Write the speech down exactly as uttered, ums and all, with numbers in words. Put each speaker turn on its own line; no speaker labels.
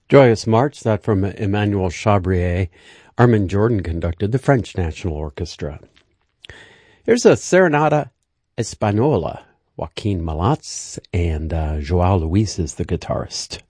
Joyous March, that from Emmanuel Chabrier. Armin Jordan conducted the French National Orchestra. Here's a Serenata Española. Joaquin Malats and uh, Joao Luis is the guitarist.